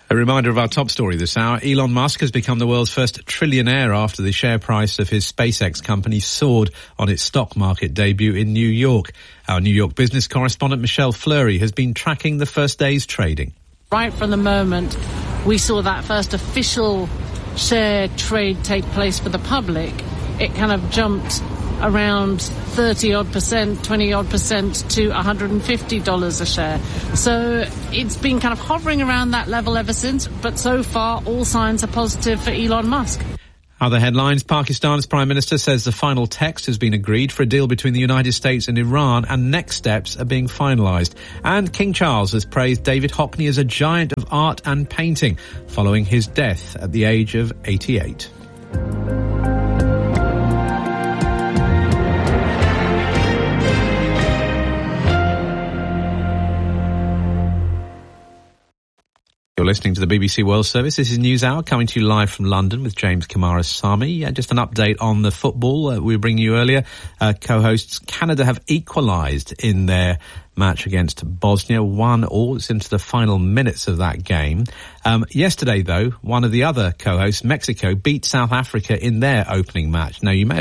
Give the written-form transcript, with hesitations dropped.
A reminder of our top story this hour. Elon Musk has become the world's first trillionaire after the share price of his SpaceX company soared on its stock market debut in New York. Our New York business correspondent Michelle Fleury has been tracking the first day's trading. Right from the moment we saw that first official share trade take place for the public, it kind of jumped around 30-odd%, 20-odd% to $150 a share. So it's been kind of hovering around that level ever since, but so far all signs are positive for Elon Musk. Other headlines. Pakistan's Prime Minister says the final text has been agreed for a deal between the United States and Iran, and next steps are being finalised. And King Charles has praised David Hockney as a giant of art and painting following his death at the age of 88. You're listening to the BBC World Service. This is NewsHour coming to you live from London with James Kamara-Sami. Just an update on the football we were bringing you earlier. Co-hosts Canada have equalised in their match against Bosnia, 1-1. It's into the final minutes of that game. Yesterday, though, one of the other co-hosts, Mexico, beat South Africa in their opening match. Now, you may have